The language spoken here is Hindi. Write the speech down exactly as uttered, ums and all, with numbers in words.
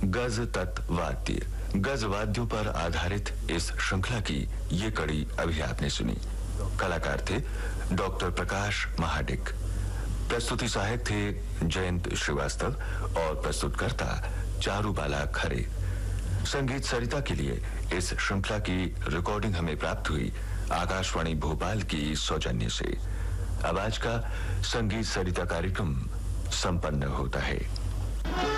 गज तत्व वाद्य। गज वाद्यों पर आधारित इस श्रृंखला की ये कड़ी अभी आपने सुनी। कलाकार थे डॉक्टर प्रकाश महाडिक, प्रस्तुति सहायक थे जयंत श्रीवास्तव और प्रस्तुतकर्ता चारुबाला खरे। संगीत सरिता के लिए इस श्रृंखला की रिकॉर्डिंग हमें प्राप्त हुई आकाशवाणी भोपाल की सौजन्य से। अब आज का संगीत सरिता कार्यक्रम संपन्न होता है।